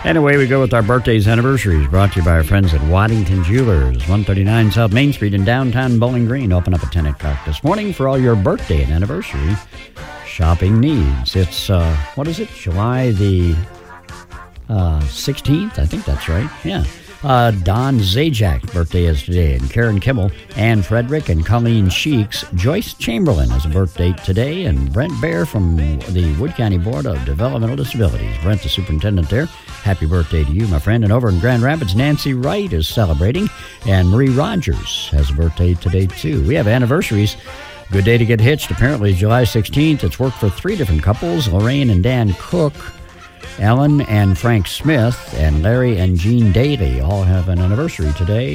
And away we go with our birthdays anniversaries, brought to you by our friends at Waddington Jewelers, 139 South Main Street in downtown Bowling Green. Open up at 10 o'clock this morning for all your birthday and anniversary shopping needs. It's, July the 16th? I think that's right. Yeah. Don Zajac birthday is today, and Karen Kimmel, Ann Frederick, and Colleen Sheeks. Joyce Chamberlain has a birthday today, and Brent Bear from the Wood County Board of Developmental Disabilities. Brent, the superintendent there. Happy birthday to you, my friend. And over in Grand Rapids, Nancy Wright is celebrating, and Marie Rogers has a birthday today, too. We have anniversaries. Good day to get hitched. Apparently, July 16th. It's worked for 3 different couples, Lorraine and Dan Cook, Ellen and Frank Smith, and Larry and Jean Daly all have an anniversary today.